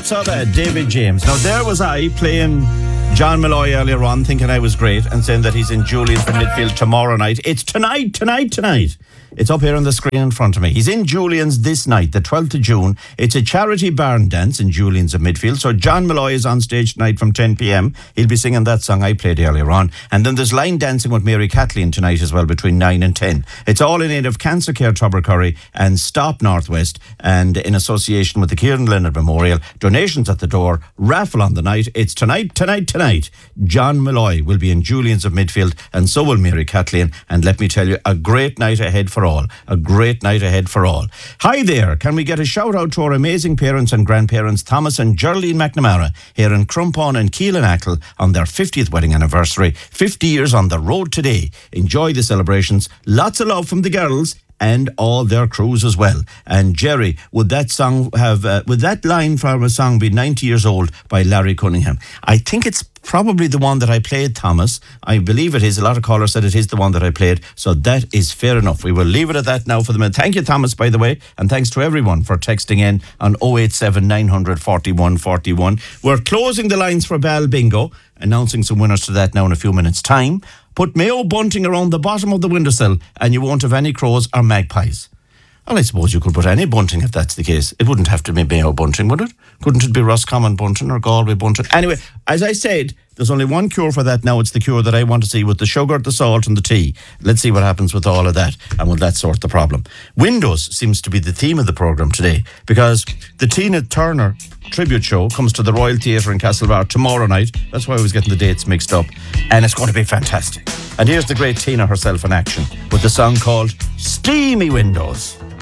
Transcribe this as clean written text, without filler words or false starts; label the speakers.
Speaker 1: thoughts of David James. Now, there was I playing John Malloy earlier on, thinking I was great, and saying that he's in Julian's for midfield tomorrow night. It's tonight. It's up here on the screen in front of me. He's in Julian's this night, the 12th of June. It's a charity barn dance in Julian's at midfield. So John Malloy is on stage tonight from 10 p.m. He'll be singing that song I played earlier on. And then there's line dancing with Mary Kathleen tonight as well between 9 and 10. It's all in aid of Cancer Care Tubbercurry and Stop Northwest, and in association with the Kieran Leonard Memorial. Donations at the door, raffle on the night. It's tonight. John Malloy will be in Julian's of midfield, and so will Mary Kathleen. And let me tell you, a great night ahead for all. Hi there. Can we get a shout out to our amazing parents and grandparents, Thomas and Geraldine McNamara, here in Crumpon and Keelan-Ackle on their 50th wedding anniversary. 50 years on the road today. Enjoy the celebrations. Lots of love from the girls and all their crews as well. And Jerry, would that line from a song be 90 years old by Larry Cunningham? I think it's probably the one that I played, Thomas. I believe it is. A lot of callers said it is the one that I played. So that is fair enough. We will leave it at that now for the minute. Thank you, Thomas, by the way. And thanks to everyone for texting in on 087 900 41 41. We're closing the lines for Bal Bingo, announcing some winners to that now in a few minutes' time. Put Mayo bunting around the bottom of the windowsill and you won't have any crows or magpies. Well, I suppose you could put any bunting if that's the case. It wouldn't have to be Mayo bunting, would it? Couldn't it be Roscommon bunting or Galway bunting? Anyway, as I said, there's only one cure for that now. It's the cure that I want to see with the sugar, the salt and the tea. Let's see what happens with all of that, and will that sort the problem. Windows seems to be the theme of the programme today, because the Tina Turner tribute show comes to the Royal Theatre in Castlebar tomorrow night. That's why I was getting the dates mixed up. And it's going to be fantastic. And here's the great Tina herself in action with the song called Steamy Windows.